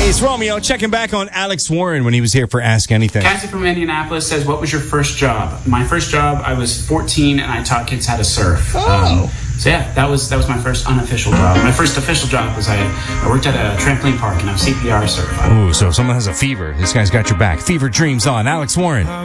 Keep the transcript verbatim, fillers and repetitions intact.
Hey, it's Romeo checking back on Alex Warren when he was here for Ask Anything. Cassie from Indianapolis says, what was your first job? My first job, I was fourteen and I taught kids how to surf. Oh. Um, so yeah, that was that was my first unofficial job. My first official job was I, I worked at a trampoline park and I'm C P R certified. Ooh, so if someone has a fever, this guy's got your back. Fever Dreams on Alex Warren.